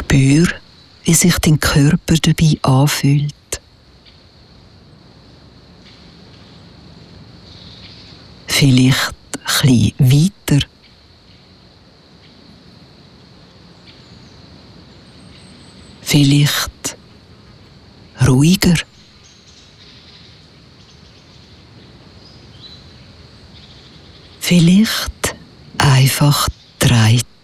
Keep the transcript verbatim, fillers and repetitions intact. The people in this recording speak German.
Spür, wie sich dein Körper dabei anfühlt. Vielleicht ein bisschen weiter. Vielleicht ruhiger. Vielleicht einfach dreht.